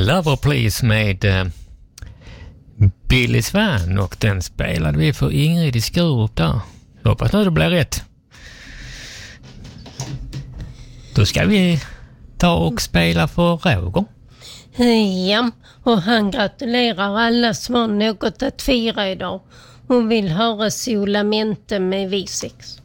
Lover Please med Billy Swan, och den spelade vi för Ingrid i Skurup där. Jag hoppas nu det blir rätt. Då ska vi ta och spela för Roger. Ja, och han gratulerar alla som har något att fira idag. Hon vill höra Solamente med V6.